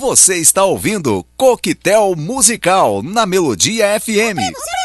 Você está ouvindo Coquetel Musical na Melodia FM.